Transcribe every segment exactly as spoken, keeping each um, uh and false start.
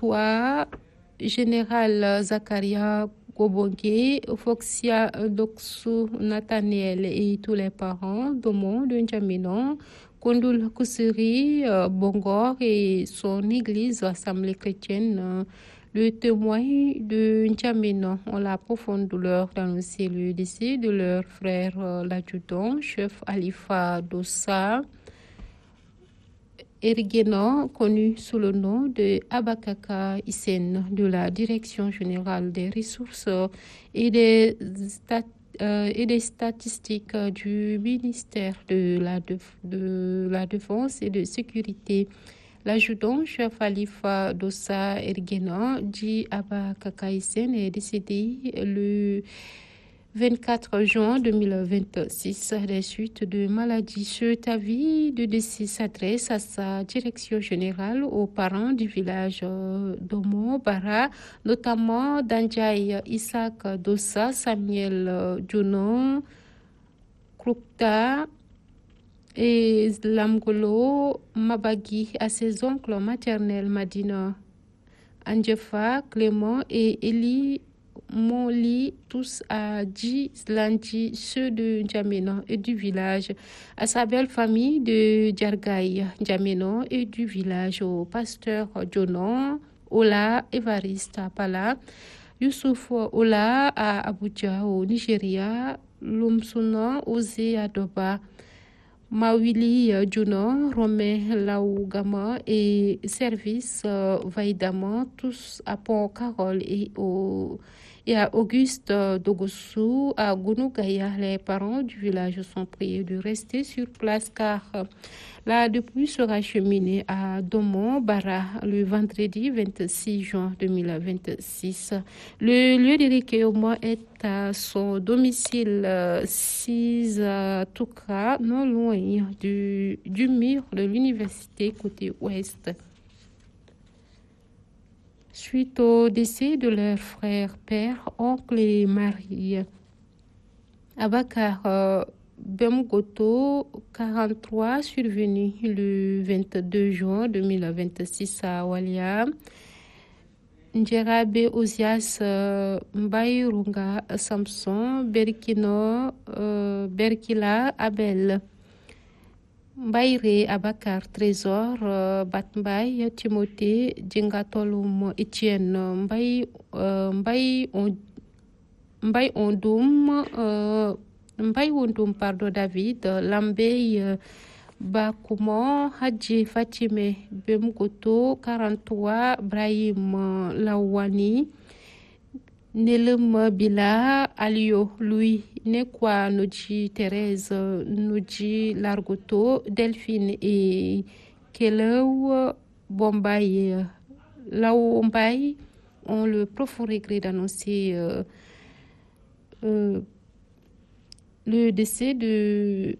toi, Général Zakaria Gobongue, Foxia Doxou Nathaniel et tous les parents d'Omo de N'Djamena, Kondoul Koussiri Bongor et son église Assemblée chrétienne. Euh, le témoin de N'Djamena ont la profonde douleur d'annoncer le décès de leur frère, euh, l'adjudant, chef Alifa Dossa Erguena, connu sous le nom de Abakaka Hissène, de la Direction générale des ressources et des, stat- euh, et des statistiques du ministère de la, Def- de la Défense et de Sécurité. L'adjudant-chef Alifa Dossa Erguena, dit Abakaka Hissène, est décédé le vingt-quatre juin deux mille vingt-six des suites de maladies. Cet avis de décès s'adresse à sa direction générale aux parents du village euh, d'Omo Bara, notamment Danjai Isaac Dossa, Samuel euh, Djonon, Krukta et Lamgolo Mabagi, à ses oncles maternels Madina Andjefa, Clément et Eli Moli, tous à Djilandi, ceux de N'Djamena et du village, à sa belle famille de Djargaï, N'Djamena et du village, au pasteur Djonon, Ola Evariste à Pala, Youssouf Ola à Abuja au Nigeria, Lumsuna Ose à Doba, Mawili Djonon, Romain Laougama et Service euh, Vaidama, tous à Pont-Carole et au et à Auguste Dogossou, à Gounougaya. Les parents du village sont priés de rester sur place car la dépouille sera acheminée à Domon Bara le vendredi vingt-six juin deux mille vingt-six. Le lieu de recueillement est à son domicile six Toukra, non loin du, du mur de l'université côté ouest. Suite au décès de leurs frères, père, oncle et mari, Abakar euh, Bemgoto, quarante-trois, survenu le vingt-deux juin deux mille vingt-six à Walia, Ndjerabe Ozias euh, Mbayrunga Samson, Berkino, euh, Berkila Abel, Mbayre Abakar Trésor, euh, Batmbay Timothée, Djengatolum Etienne, Mbay euh, Mbay on Mbay Ondoum, euh, Mbay Ondoum, pardon, David, Lambey euh, Bakouman, Hadji Fatime Bemgoto, quarante-trois, Brahim euh, Lawani, Nelem Bila, Alio Louis, Nekwa Noji Thérèse, Noji Largoto, Delphine et Kelew Bombay, Laombay ont le profond regret d'annoncer euh, euh, le décès de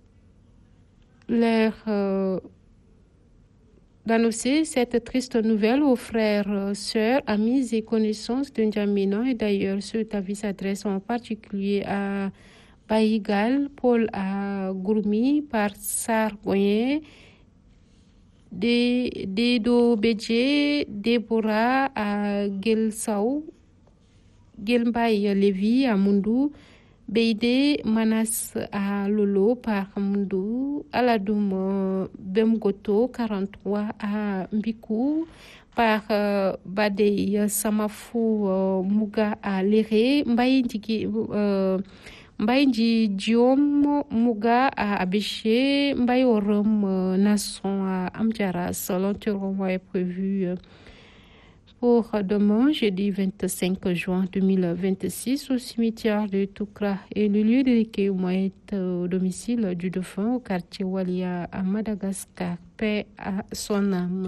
leur euh, d'annoncer cette triste nouvelle aux frères, sœurs, amis et connaissances de N'Djamena. Et d'ailleurs, cet avis s'adresse en particulier à Baïgal, Paul à Gourmi, par Sargoyen, Dedo Bedje, Déborah à Gelsaou, Gelmbaï Lévi à Mundou, Beide Manas à Lolo par Mundou, Aladoum Bemgoto, quarante-trois à Mbikou, par euh, Badei Samafou euh, Muga à Léré, Mbaïndji euh, Diom Muga à Abéché, Mbayorum euh, Nasson à Amdjaras. L'enterrement est prévu euh, pour demain, jeudi vingt-cinq juin deux mille vingt-six, au cimetière de Toukra. Et le lieu de recueillement est au domicile du défunt au quartier Walia à Madagascar. Paix à son âme.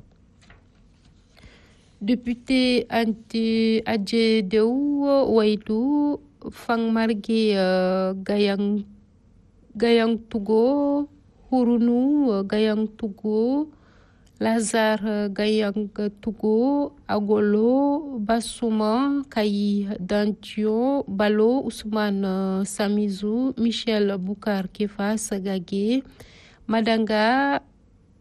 Député Ante Adjedeu Waidou, Fang Margue euh, Gayang, Gayang Togo, Hurunu euh, Gayang Togo, Lazare Gayang Togo, Agolo, Bassouma, Kayi Dantio, Balo, Ousmane Samizou, Michel Boukar Kefa Sagagé, Madanga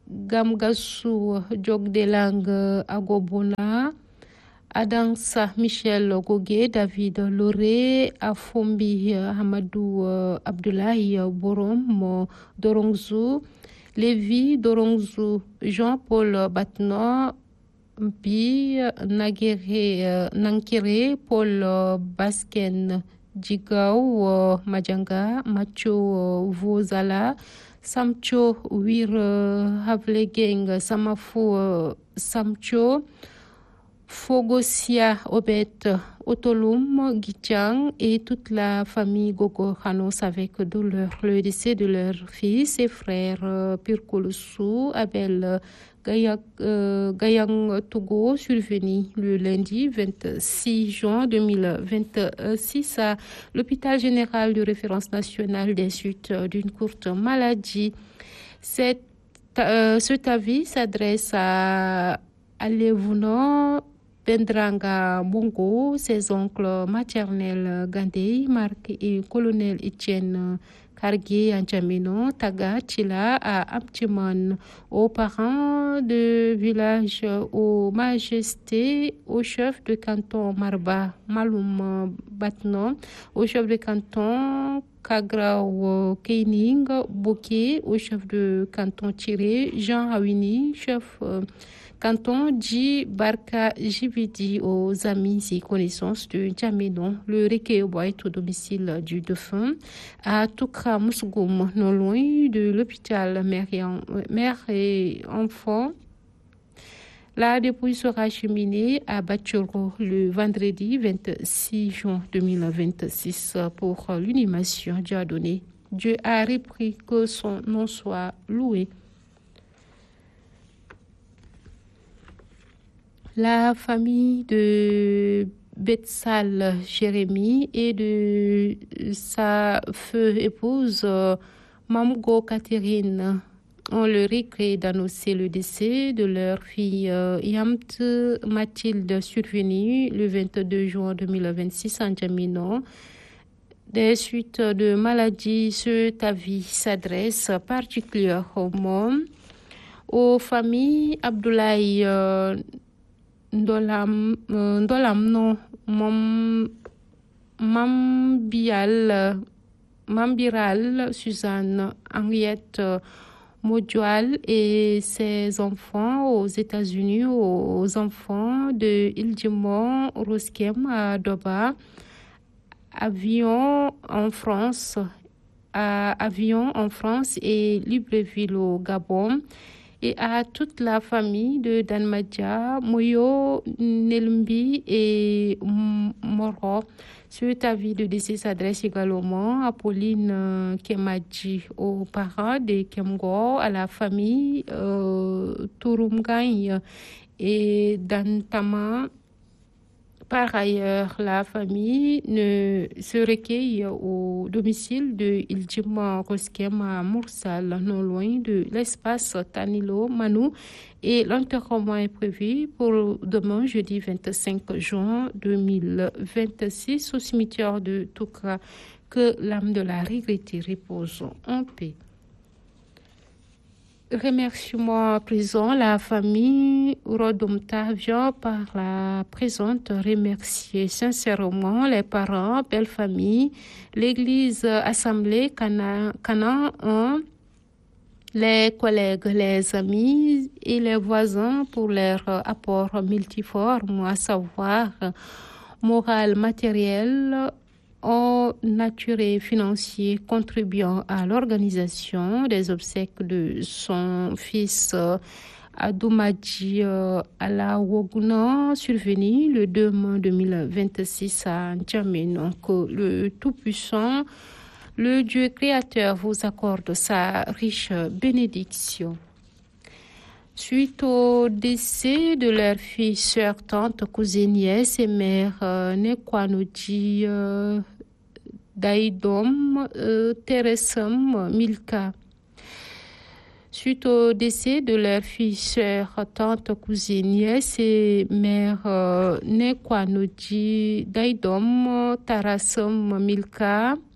Gamgasu Jogdelang Agobona, Adansa Michel Gogué, David Loré, Afombi Hamadou Abdoulaye Borom Dorongzou, Lévi Dorongzou, Jean-Paul Batno, Mpi Nagere Nankere, Paul Basken Djigao Majanga, Macho Vozala, Samcho Wir Havlegeng, Samafou Samcho, Fogosia Obet Otolum Gichang et toute la famille Gogo Hanos avec douleur le décès de leur fils et frère Pirkolosu Abel Gayang, euh, Gayang Togo survenu le lundi vingt-six juin deux mille vingt-six à l'hôpital général de référence nationale des suites d'une courte maladie. Cet, euh, cet avis s'adresse à Alevouno Bendrang Bongo, ses oncles maternels Gandey, Marc et colonel Etienne Kargué Anjamino, Taga, Chila à Abtiman, aux parents de village, aux majestés, au chef de canton Marba, Maloum Batnon, au chef de canton Kagrao Keining, Bokeh, au chef de canton Tiré, Jean Hawini, chef euh, canton Dji Barka Jibidi, aux amis et connaissances de Djameno, le recueil est au domicile du défunt, à Toukra Mousgoum, non loin de l'hôpital mère et enfant. La dépouille sera acheminée à Batchoro le vendredi vingt-six juin deux mille vingt-six pour l'inhumation. Dieu a donné, Dieu a repris, que son nom soit loué. La famille de Betsal Jérémy et de sa feu épouse Mamgo Catherine ont le regret d'annoncer le décès de leur fille euh, Yamt Mathilde survenue le vingt-deux juin deux mille vingt-six en Djamino. Des suites de maladies, cet avis s'adresse particulièrement aux familles Abdoulaye euh, Ndolam, euh, Ndolam non, Mam, Mambial, Mambiral, Suzanne, Henriette Modjoal et ses enfants aux États-Unis, aux enfants de Ildimon, Roskem à Doba, Avion en France, à Avion en France et Libreville au Gabon, et à toute la famille de Danmadja, Moyo, Nelumbi et Moro. Cet avis de décès s'adresse également à Pauline Kemadji, aux parents de Kemgo, à la famille euh, Turumgaï et Dantama. Par ailleurs, la famille ne se recueille au domicile de Ildjima Roskem à Moursal, non loin de l'espace Tanilo Manu, et l'enterrement est prévu pour demain, jeudi vingt-cinq juin deux mille vingt-six, au cimetière de Toukra. Que l'âme de la regrettée repose en paix. Remerciement à présent la famille Rodomta vient par la présente remercier sincèrement les parents, belle famille, l'église assemblée Cana un, les collègues, les amis et les voisins pour leur apport multiforme, à savoir moral, matériel, en nature et financier, contribuant à l'organisation des obsèques de son fils Adoumadji Alawoguna, survenu le deux mai deux mille vingt-six à N'Djamena. Que le Tout-Puissant, le Dieu créateur, vous accorde sa riche bénédiction. Suite au décès de leur fille, sœur, tante, cousine, nièce et mère, euh, Nekwanodji euh, Daïdom, euh, Teresam, Milka. Suite au décès de leur fille, sœur, tante, cousine, nièce et mère, euh, Nekwanodji Daïdom, Tarasam, Milka,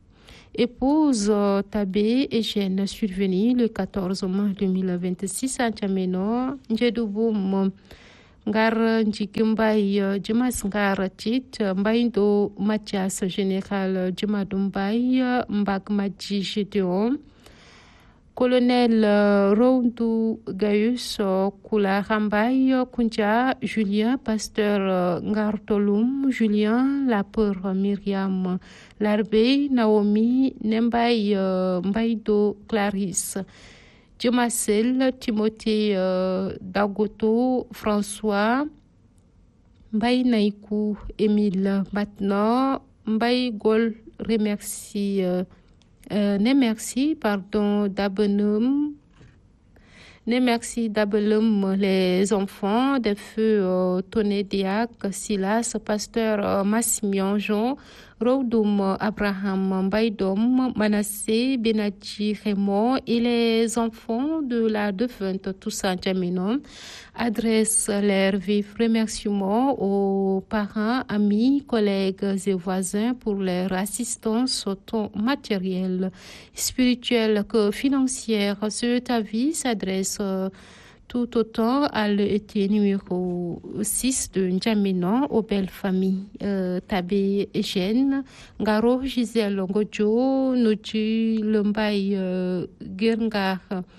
épouse euh, Tabé Eugène, survenue le quatorze mai deux mille vingt-six à N'Djamena, Ndjedoubou ngar njigi mbay jimas ngar tit mbay do Mathias général Djimadou Mbay mbak maji Gédéon colonel euh, Roundou Gaius euh, Kula Rambay Kunja Julien pasteur euh, Ngartolum Julien Lapeur Myriam Larbey Naomi Nembay euh, Mbaydo Clarisse Djemacel Timothée euh, Dagoto François Mbay Naïkou Émile maintenant Mbay Gol remercie euh, euh, ne merci pardon d'Abenum ne merci d'Abelum les enfants des feux euh, Tonédiac Silas pasteur euh, Massimian Jean Rodoum Abraham Mbaydom Manassé Benadji Raymond et les enfants de la défunte Toussaint Djamena adressent leurs vifs remerciements aux parents, amis, collègues et voisins pour leur assistance autant matérielle, spirituelle que financière. Cet avis s'adresse euh, tout autant à l'E T numéro six de N'Djamena, aux belles familles euh, Tabé Eugène, Ngaro Gisèle Ngodjo, Nodji Lembay euh, Gerngar,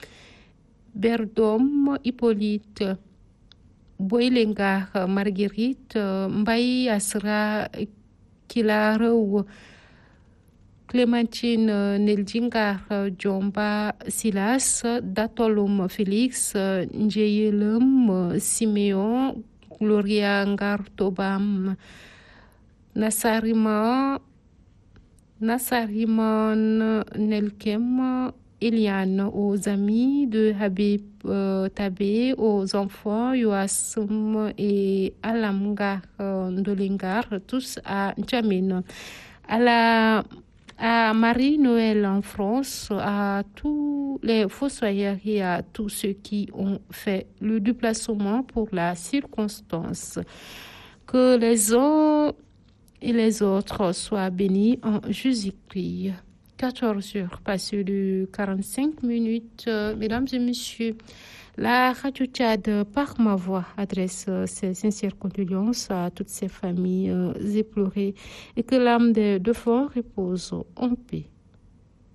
Berdom Hippolyte, Boylengar Marguerite, Mbay Asra Kilarou, Clémentine Neldingar Djomba Silas, Datolum Félix, Njeyelum Siméon, Gloria Ngar Tobam, Nassarima, Nassariman Nelkem, Eliane, aux amis de Habib euh, Tabé, aux enfants Yoasum et Alamgar euh, Ndolingar, tous à N'Djamena. À la à Marie-Noël en France, à tous les fossoyeurs et à tous ceux qui ont fait le déplacement pour la circonstance. Que les uns et les autres soient bénis en Jésus-Christ. quatorze heures passées de quarante-cinq minutes. Mesdames et messieurs, la Radio Tchad, par ma voix, adresse ses sincères condoléances à toutes ces familles éplorées et que l'âme des deux forts repose en paix.